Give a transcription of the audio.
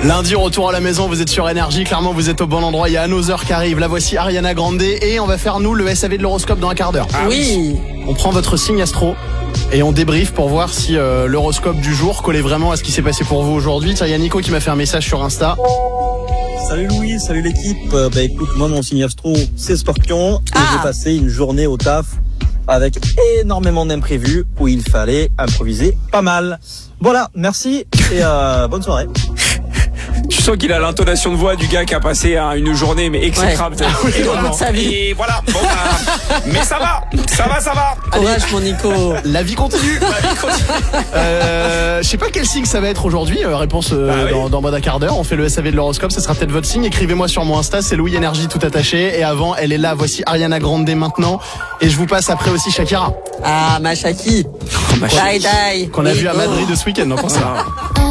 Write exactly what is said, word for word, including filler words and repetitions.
Lundi, retour à la maison, vous êtes sur Énergie, clairement vous êtes au bon endroit, il y a Another qui arrive, la voici Ariana Grande et on va faire nous le S A V de l'horoscope dans un quart d'heure. Ah oui. On prend votre signe astro et on débriefe pour voir si euh, l'horoscope du jour collait vraiment à ce qui s'est passé pour vous aujourd'hui. Tiens, il y a Nico qui m'a fait un message sur Insta. Salut Louis, salut l'équipe. Euh, bah écoute, moi mon signe astro c'est Scorpion et Ah. j'ai passé une journée au taf avec énormément d'imprévus où il fallait improviser pas mal. Voilà, merci et euh, bonne soirée. Tu sens qu'il a l'intonation de voix du gars qui a passé hein, une journée mais exécrable. Ouais. Ah oui, et, vraiment. voilà, Sa vie. et voilà. Bon, bah, mais ça va, ça va, ça va. Courage mon Nico. La vie continue. euh, je sais pas quel signe ça va être aujourd'hui. euh, réponse euh, Bah oui. dans, dans moins d'un quart d'heure. On fait le S A V de l'horoscope. Ça sera peut-être votre signe. Écrivez-moi sur mon Insta. C'est Louis Énergie tout attaché. Et avant, elle est là. Voici Ariana Grande maintenant. Et je vous passe après aussi Shakira. Ah ma Shaki. ma Die die. Qu'on a Oui, vu à oh. Madrid ce week-end. Donc on sait. Ah.